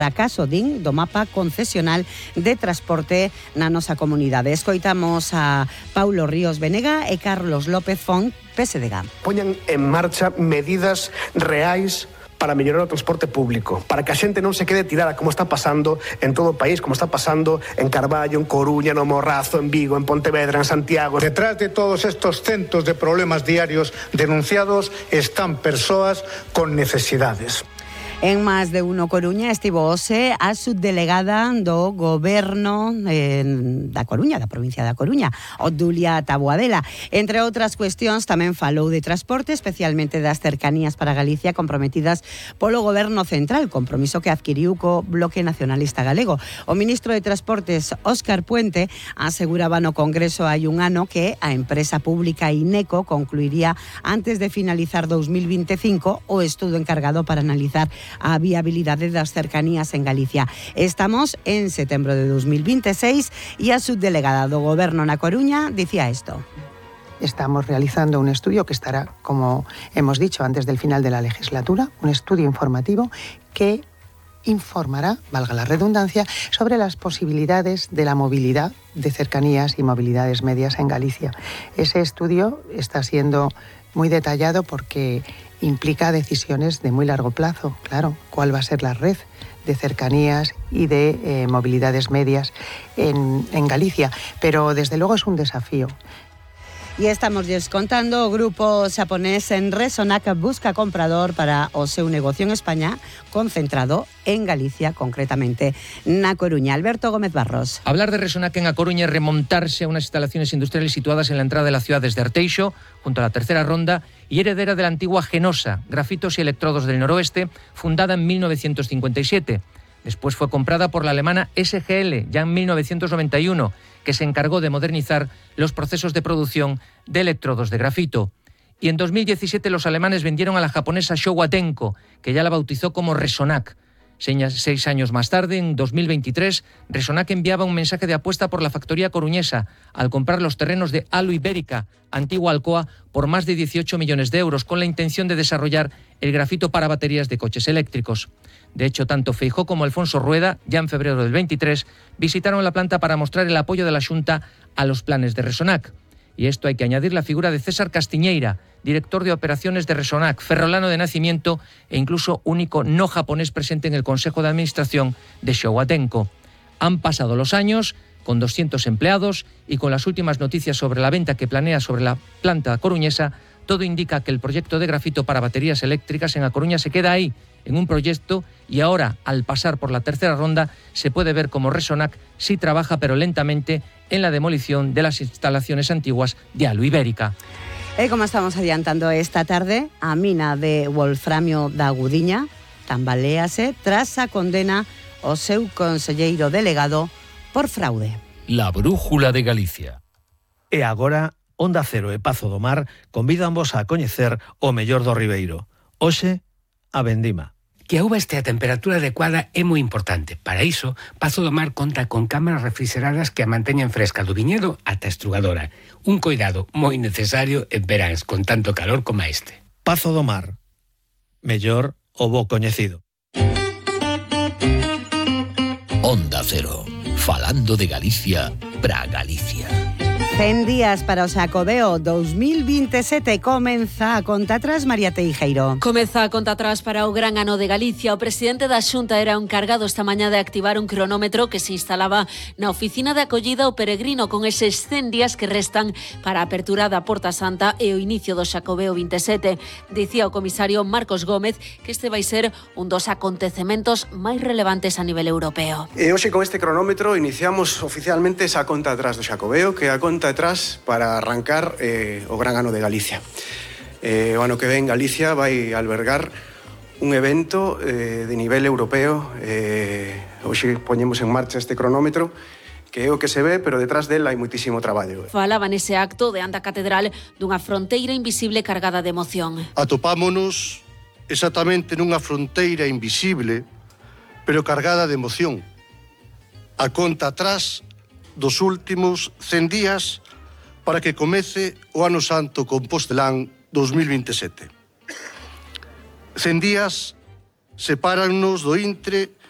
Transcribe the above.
caso din do mapa concesional de transporte na nosa comunidade. Escoitamos a Paulo Ríos Venega e Carlos López Font, PSDG. Poñan en marcha medidas reais para mellorar o transporte público, para que a xente non se quede tirada como está pasando en todo o país, como está pasando en Carballo, en Coruña, no Morrazo, en Vigo, en Pontevedra, en Santiago. Detrás de todos estos centos de problemas diarios denunciados están persoas con necesidades. En Más de Uno Coruña estivo hoxe a subdelegada do Goberno da Coruña, da provincia da Coruña, Obdulia Taboadela. Entre outras cuestións, tamén falou de transporte, especialmente das cercanías para Galicia comprometidas polo Goberno Central, compromiso que adquiriu co Bloque Nacionalista Galego. O ministro de Transportes, Óscar Puente, aseguraba no Congreso hai un ano que a empresa pública INECO concluiría antes de finalizar 2025 o estudo encargado para analizar a viabilidade das cercanías en Galicia. Estamos en setembro de 2026 e a subdelegada do Goberno na Coruña dicía isto. Estamos realizando un estudio que estará, como hemos dicho, antes del final de la legislatura, un estudio informativo que informará, valga la redundancia, sobre las posibilidades de la movilidad de cercanías y movilidades medias en Galicia. Ese estudio está siendo muy detallado porque implica decisiones de muy largo plazo, claro, cuál va a ser la red de cercanías y de movilidades medias en Galicia, pero desde luego es un desafío. E estamos contando, o grupo xaponés Resonac busca comprador para o seu negocio en España, concentrado en Galicia, concretamente na Coruña. Alberto Gómez Barros. Hablar de Resonac en A Coruña es remontarse a unas instalaciones industriales situadas en la entrada de la ciudad desde Arteixo, junto a la tercera ronda, y heredera de la antigua Genosa, Grafitos y Electrodos del Noroeste, fundada en 1957. Después fue comprada por la alemana SGL, ya en 1991, que se encargó de modernizar los procesos de producción de electrodos de grafito. Y en 2017 los alemanes vendieron a la japonesa Showa Denko, que ya la bautizó como Resonac. 6 años más tarde, en 2023, Resonac enviaba un mensaje de apuesta por la factoría coruñesa al comprar los terrenos de Alu Ibérica, antigua Alcoa, por más de 18 millones de euros, con la intención de desarrollar el grafito para baterías de coches eléctricos. De hecho, tanto Feijóo como Alfonso Rueda, ya en febrero del 23, visitaron la planta para mostrar el apoyo de la Xunta a los planes de Resonac. Y esto hay que añadir la figura de César Castiñeira, director de operaciones de Resonac, ferrolano de nacimiento e incluso único no japonés presente en el Consejo de Administración de Showa Denko. Han pasado los años, con 200 empleados y con las últimas noticias sobre la venta que planea sobre la planta coruñesa, todo indica que el proyecto de grafito para baterías eléctricas en A Coruña se queda ahí, en un proyecto, y ahora, al pasar por la tercera ronda, se puede ver cómo Resonac sí trabaja, pero lentamente, en la demolición de las instalaciones antiguas de Alu Ibérica. Como estamos adiantando esta tarde, a mina de wolframio da Gudiña tambaléase tras a condena ao seu conselleiro delegado por fraude. La brújula de Galicia. E agora, Onda Cero e Pazo do Mar convídanvos a coñecer o mellor do Ribeiro. Hoxe, a vendima. Que a uva este a temperatura adecuada é moi importante. Para iso, Pazo do Mar conta con cámaras refrigeradas que a manteñen fresca do viñedo ata a estrugadora. Un coidado moi necesario en veráns con tanto calor como este. Pazo do Mar. Mellor o bo coñecido. Onda Cero. Falando de Galicia pra Galicia. 100 días para o Xacobeo 2027 comeza a conta atrás, María Teijeiro. Comeza a conta atrás para o gran ano de Galicia. O presidente da Xunta era o encargado esta mañá de activar un cronómetro que se instalaba na oficina de acollida ao peregrino con eses 100 días que restan para a apertura da Porta Santa e o inicio do Xacobeo 27. Dicía o comisario Marcos Gómez que este vai ser un dos acontecementos máis relevantes a nivel europeo. E hoxe con este cronómetro iniciamos oficialmente esa conta atrás do Xacobeo, que é a conta atrás para arrancar o gran ano de Galicia. O ano que ven Galicia vai albergar un evento de nivel europeo. Hoxe poñemos en marcha este cronómetro que é o que se ve, pero detrás del hai moitísimo traballo. Falaba nese acto de Anda Catedral dunha fronteira invisible cargada de emoción. Atopámonos exactamente nunha fronteira invisible, pero cargada de emoción. A conta atrás dos últimos 100 días para que comece o Ano Santo Compostelán 2027. 100 días sepárannos do intre